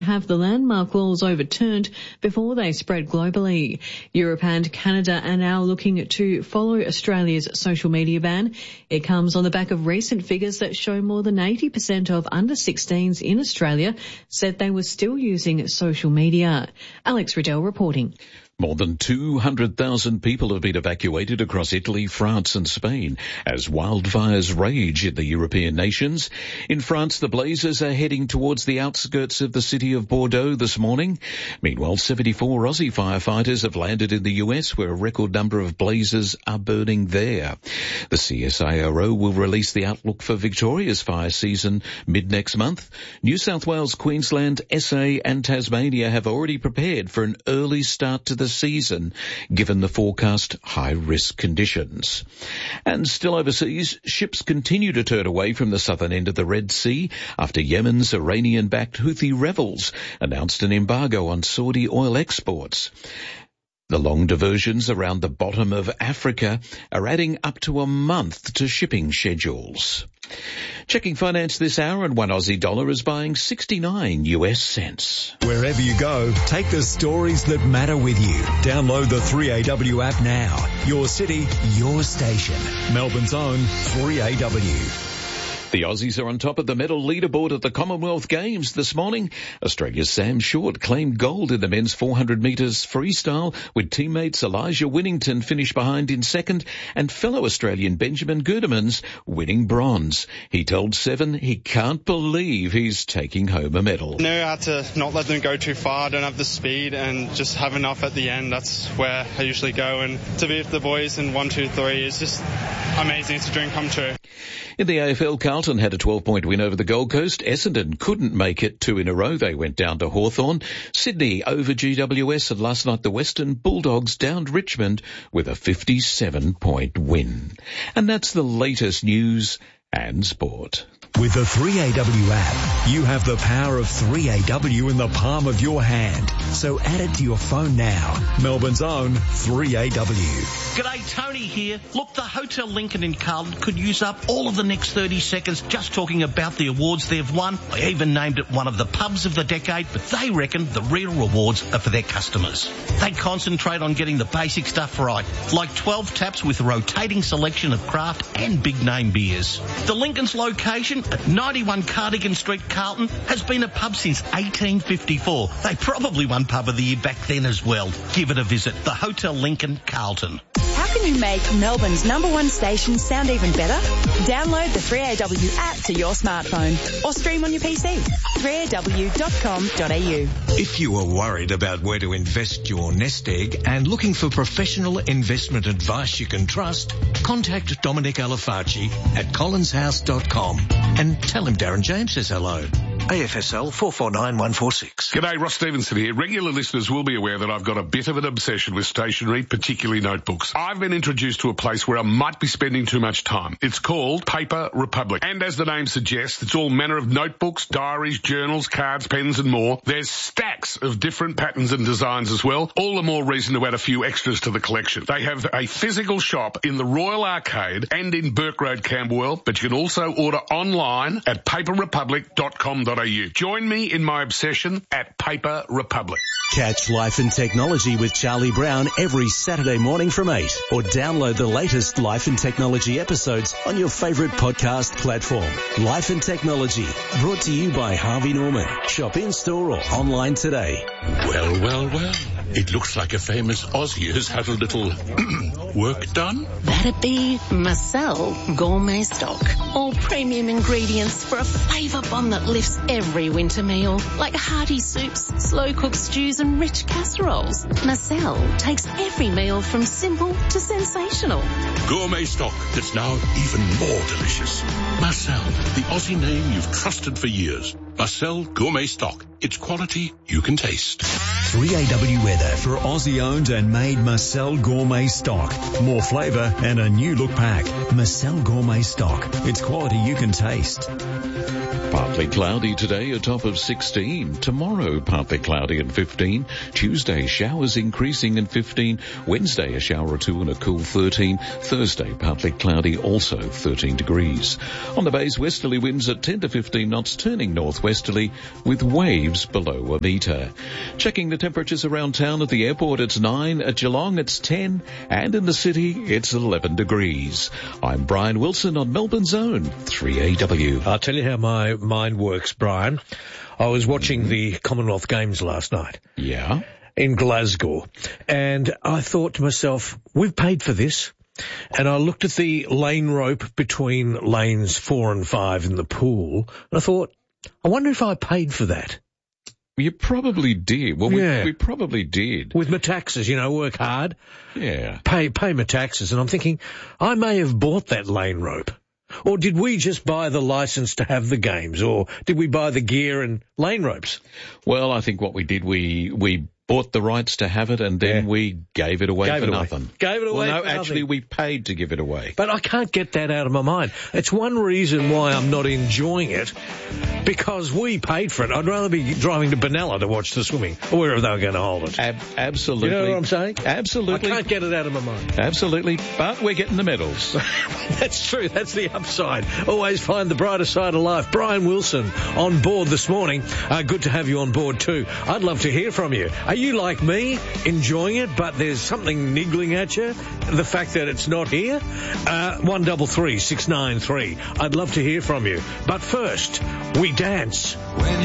have the landmark laws overturned before they spread globally. Europe and Canada are now looking to follow Australia's social media ban. It comes on the back of recent figures that show more than 80% of under 16s in Australia said they were still using social media. Alex Riddell reporting. More than 200,000 people have been evacuated across Italy, France and Spain as wildfires rage in the European nations. In France, the blazes are heading towards the outskirts of the city of Bordeaux this morning. Meanwhile, 74 Aussie firefighters have landed in the US, where a record number of blazes are burning there. The CSIRO will release the outlook for Victoria's fire season mid-next month. New South Wales, Queensland, SA and Tasmania have already prepared for an early start to the season, given the forecast high-risk conditions. And still overseas, ships continue to turn away from the southern end of the Red Sea after Yemen's Iranian-backed Houthi rebels announced an embargo on Saudi oil exports. The long diversions around the bottom of Africa are adding up to a month to shipping schedules. Checking finance this hour, and one Aussie dollar is buying 69 US cents. Wherever you go, take the stories that matter with you. Download the 3AW app now. Your city, your station. Melbourne's own 3AW. The Aussies are on top of the medal leaderboard at the Commonwealth Games this morning. Australia's Sam Short claimed gold in the men's 400 metres freestyle, with teammates Elijah Winnington finished behind in second and fellow Australian Benjamin Gurdemans winning bronze. He told Seven he can't believe he's taking home a medal. I knew I had to not let them go too far. I don't have the speed and just have enough at the end. That's where I usually go. And to be with the boys in 1, 2, 3 is just amazing. It's a dream come true. In the AFL, Carlton had a 12-point win over the Gold Coast. Essendon couldn't make it 2 in a row. They went down to Hawthorn. Sydney over GWS, and last night the Western Bulldogs downed Richmond with a 57-point win. And that's the latest news and sport. With the 3AW app, you have the power of 3AW in the palm of your hand. So add it to your phone now. Melbourne's own 3AW. G'day, Tony here. Look, the Hotel Lincoln in Carlton could use up all of the next 30 seconds just talking about the awards they've won. I even named it one of the pubs of the decade, but they reckon the real rewards are for their customers. They concentrate on getting the basic stuff right, like 12 taps with a rotating selection of craft and big-name beers. The Lincoln's location at 91 Cardigan Street, Carlton, has been a pub since 1854. They probably won Pub of the Year back then as well. Give it a visit. The Hotel Lincoln, Carlton. How can you make Melbourne's #1 station sound even better? Download the 3AW app to your smartphone or stream on your PC. 3aw.com.au. If you are worried about where to invest your nest egg and looking for professional investment advice you can trust, contact Dominic Alafaci at collinshouse.com and tell him Darren James says hello. AFSL 449146. G'day, Ross Stevenson here. Regular listeners will be aware that I've got a bit of an obsession with stationery, particularly notebooks. I've been introduced to a place where I might be spending too much time. It's called Paper Republic. And as the name suggests, it's all manner of notebooks, diaries, journals, cards, pens and more. There's stacks of different patterns and designs as well. All the more reason to add a few extras to the collection. They have a physical shop in the Royal Arcade and in Burke Road, Camberwell, but you can also order online at paperrepublic.com.au. Join me in my obsession at Paper Republic. Catch Life and Technology with Charlie Brown every Saturday morning from 8, or download the latest Life and Technology episodes on your favourite podcast platform. Life and Technology, brought to you by Harvey Norman. Shop in-store or online today. Well. It looks like a famous Aussie has had a little work done. That'd be Marcel Gourmet Stock. All premium ingredients for a flavour bomb that lifts every winter meal, like hearty soups, slow-cooked stews and rich casseroles. Marcel takes every meal from simple to sensational. Gourmet stock that's now even more delicious. Marcel, the Aussie name you've trusted for years. Marcel Gourmet Stock. It's quality you can taste. 3AW weather for Aussie-owned and made Marcel Gourmet Stock. More flavour and a new look pack. Marcel Gourmet Stock. It's quality you can taste. Partly cloudy today, a top of 16. Tomorrow, partly cloudy and 15. Tuesday, showers increasing and 15. Wednesday, a shower or two and a cool 13. Thursday, partly cloudy, also 13 degrees. On the bays, westerly winds at 10 to 15 knots, turning northwesterly with waves below a metre. Checking the temperatures around town at the airport, it's 9. At Geelong, it's 10. And in the city, it's 11 degrees. I'm Brian Wilson on Melbourne's own 3AW. I'll tell you how my mind works, Brian. I was watching the Commonwealth Games last night. Yeah? In Glasgow. And I thought to myself, we've paid for this. And I looked at the lane rope between lanes 4 and 5 in the pool. And I thought, I wonder if I paid for that. You probably did. Well, we probably did. With my taxes, work hard. Yeah. Pay my taxes. And I'm thinking, I may have bought that lane rope. Or did we just buy the license to have the games? Or did we buy the gear and lane ropes? Well, I think what we did, we bought the rights to have it and then we gave it away for nothing. Gave it away for nothing. Actually, we paid to give it away. But I can't get that out of my mind. It's one reason why I'm not enjoying it, because we paid for it. I'd rather be driving to Benalla to watch the swimming, or wherever they were going to hold it. Absolutely. You know what I'm saying? Absolutely. I can't get it out of my mind. Absolutely. But we're getting the medals. That's true. That's the upside. Always find the brighter side of life. Brian Wilson on board this morning. Good to have you on board too. I'd love to hear from you. Are you like me, enjoying it, but there's something niggling at you? The fact that it's not here? 133 693. I'd love to hear from you. But first, we dance.